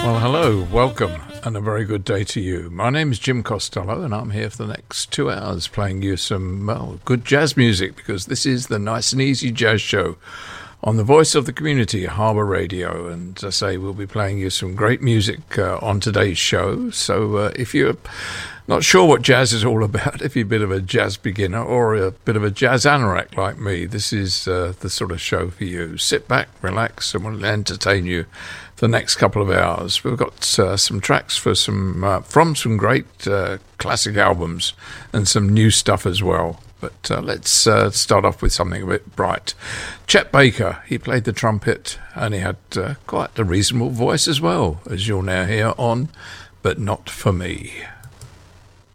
Well, hello, welcome, and a very good day to you. My name is Jim Costello, and I'm here for the next 2 hours playing you some, good jazz music, because this is the Nice and Easy Jazz Show on the Voice of the Community, Harbour Radio. And as I say, we'll be playing you some great music on today's show. So if you're not sure what jazz is all about, if you're a bit of a jazz beginner or a bit of a jazz anorak like me, this is the sort of show for you. Sit back, relax, and we'll entertain you for the next couple of hours. We've got some tracks for from some great classic albums and some new stuff as well. But let's start off with something a bit bright. Chet Baker, he played the trumpet, and he had quite a reasonable voice as well, as you'll now hear on But Not For Me.